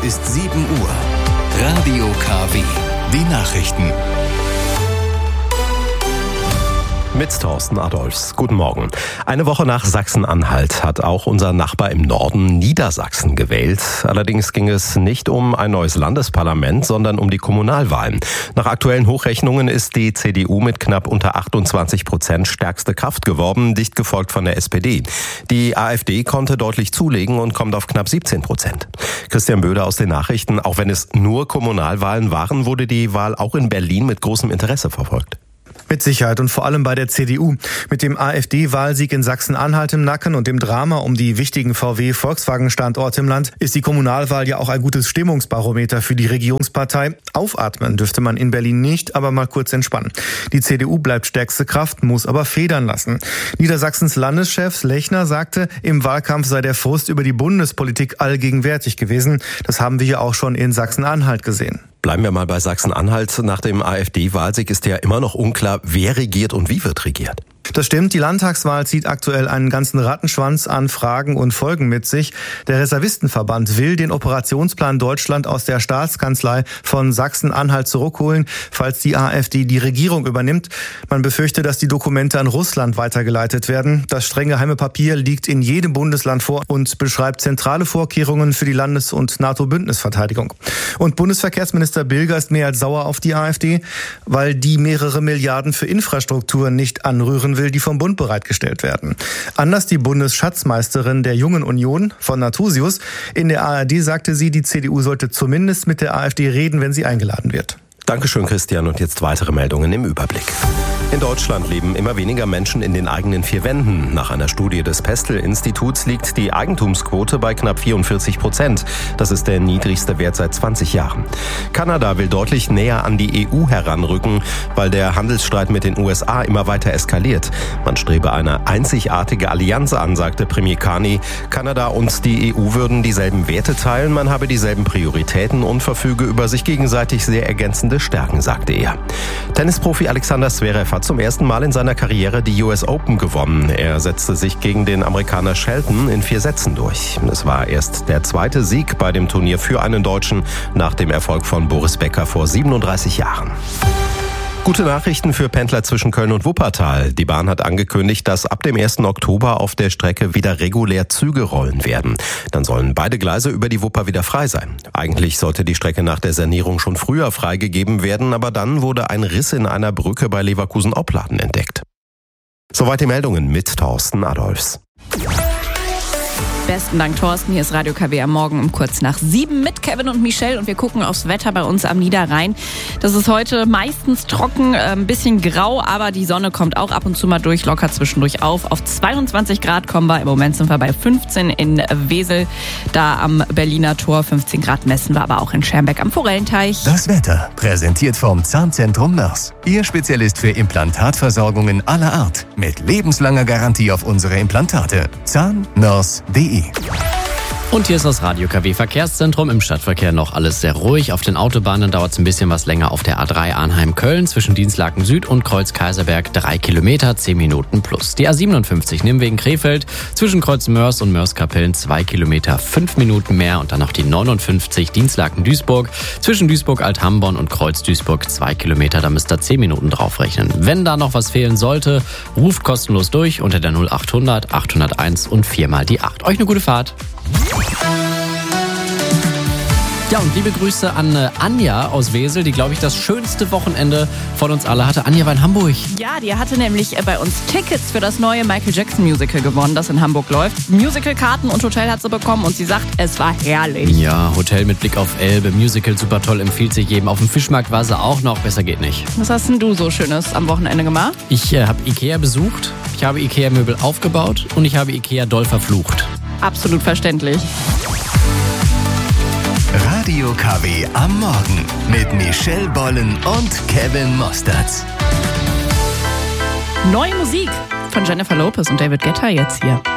ist 7 Uhr. Radio KW. Die Nachrichten. Mit Thorsten Adolphs. Guten Morgen. Eine Woche nach Sachsen-Anhalt hat auch unser Nachbar im Norden Niedersachsen gewählt. Allerdings ging es nicht um ein neues Landesparlament, sondern um die Kommunalwahlen. Nach aktuellen Hochrechnungen ist die CDU mit knapp unter 28% stärkste Kraft geworden, dicht gefolgt von der SPD. Die AfD konnte deutlich zulegen und kommt auf knapp 17%. Christian Böder aus den Nachrichten. Auch wenn es nur Kommunalwahlen waren, wurde die Wahl auch in Berlin mit großem Interesse verfolgt. Mit Sicherheit und vor allem bei der CDU. Mit dem AfD-Wahlsieg in Sachsen-Anhalt im Nacken und dem Drama um die wichtigen VW-Volkswagen-Standorte im Land ist die Kommunalwahl ja auch ein gutes Stimmungsbarometer für die Regierungspartei. Aufatmen dürfte man in Berlin nicht, aber mal kurz entspannen. Die CDU bleibt stärkste Kraft, muss aber federn lassen. Niedersachsens Landeschef Lechner sagte, im Wahlkampf sei der Frust über die Bundespolitik allgegenwärtig gewesen. Das haben wir ja auch schon in Sachsen-Anhalt gesehen. Bleiben wir mal bei Sachsen-Anhalt. Nach dem AfD-Wahlsieg ist ja immer noch unklar, wer regiert und wie wird regiert. Das stimmt, die Landtagswahl zieht aktuell einen ganzen Rattenschwanz an Fragen und Folgen mit sich. Der Reservistenverband will den Operationsplan Deutschland aus der Staatskanzlei von Sachsen-Anhalt zurückholen, falls die AfD die Regierung übernimmt. Man befürchte, dass die Dokumente an Russland weitergeleitet werden. Das streng geheime Papier liegt in jedem Bundesland vor und beschreibt zentrale Vorkehrungen für die Landes- und NATO-Bündnisverteidigung. Und Bundesverkehrsminister Bilger ist mehr als sauer auf die AfD, weil die mehrere Milliarden für Infrastruktur nicht anrühren will, die vom Bund bereitgestellt werden. Anders die Bundesschatzmeisterin der Jungen Union von Nathusius. In der ARD sagte sie, die CDU sollte zumindest mit der AfD reden, wenn sie eingeladen wird. Dankeschön, Christian. Und jetzt weitere Meldungen im Überblick. In Deutschland leben immer weniger Menschen in den eigenen 4 Wänden. Nach einer Studie des Pestel-Instituts liegt die Eigentumsquote bei knapp 44%. Das ist der niedrigste Wert seit 20 Jahren. Kanada will deutlich näher an die EU heranrücken, weil der Handelsstreit mit den USA immer weiter eskaliert. Man strebe eine einzigartige Allianz an, sagte Premier Carney. Kanada und die EU würden dieselben Werte teilen, man habe dieselben Prioritäten und verfüge über sich gegenseitig sehr ergänzende Stärken, sagte er. Tennisprofi Alexander Zverev hat zum ersten Mal in seiner Karriere die US Open gewonnen. Er setzte sich gegen den Amerikaner Shelton in 4 Sätzen durch. Es war erst der zweite Sieg bei dem Turnier für einen Deutschen nach dem Erfolg von Boris Becker vor 37 Jahren. Gute Nachrichten für Pendler zwischen Köln und Wuppertal. Die Bahn hat angekündigt, dass ab dem 1. Oktober auf der Strecke wieder regulär Züge rollen werden. Dann sollen beide Gleise über die Wupper wieder frei sein. Eigentlich sollte die Strecke nach der Sanierung schon früher freigegeben werden, aber dann wurde ein Riss in einer Brücke bei Leverkusen-Opladen entdeckt. Soweit die Meldungen mit Thorsten Adolphs. Besten Dank, Thorsten. Hier ist Radio KW am Morgen um kurz nach 7 mit Kevin und Michelle. Und wir gucken aufs Wetter bei uns am Niederrhein. Das ist heute meistens trocken, ein bisschen grau, aber die Sonne kommt auch ab und zu mal durch, lockert zwischendurch auf. Auf 22 Grad kommen wir. Im Moment sind wir bei 15 in Wesel, da am Berliner Tor. 15 Grad messen wir aber auch in Schermbeck am Forellenteich. Das Wetter präsentiert vom Zahnzentrum Nörs. Ihr Spezialist für Implantatversorgungen aller Art. Mit lebenslanger Garantie auf unsere Implantate. zahnnörs.de. Und hier ist das Radio KW Verkehrszentrum. Im Stadtverkehr noch alles sehr ruhig. Auf den Autobahnen dauert es ein bisschen was länger auf der A3 Arnheim-Köln zwischen Dienstlaken Süd und Kreuz-Kaiserberg 3 Kilometer, 10 Minuten plus. Die A57 Nimwegen Krefeld zwischen Kreuz Mörs und Mörs-Kapellen 2 Kilometer, 5 Minuten mehr. Und dann noch die 59 Dienstlaken Duisburg zwischen Duisburg-Althamborn und Kreuz-Duisburg 2 Kilometer. Da müsst ihr 10 Minuten draufrechnen. Wenn da noch was fehlen sollte, ruft kostenlos durch unter der 0800 801 und 4 mal die 8. Euch eine gute Fahrt. Ja, und liebe Grüße an Anja aus Wesel, die, glaube ich, das schönste Wochenende von uns alle hatte. Anja war in Hamburg. Ja, die hatte nämlich bei uns Tickets für das neue Michael Jackson Musical gewonnen, das in Hamburg läuft. Musicalkarten und Hotel hat sie bekommen und sie sagt, es war herrlich. Ja, Hotel mit Blick auf Elbe, Musical super toll, empfiehlt sich jedem. Auf dem Fischmarkt war sie auch noch, besser geht nicht. Was hast denn du so Schönes am Wochenende gemacht? Ich habe Ikea besucht, ich habe Ikea-Möbel aufgebaut und ich habe Ikea doll verflucht. Absolut verständlich. Radio KW am Morgen mit Michelle Bollen und Kevin Mosterz. Neue Musik von Jennifer Lopez und David Guetta jetzt hier.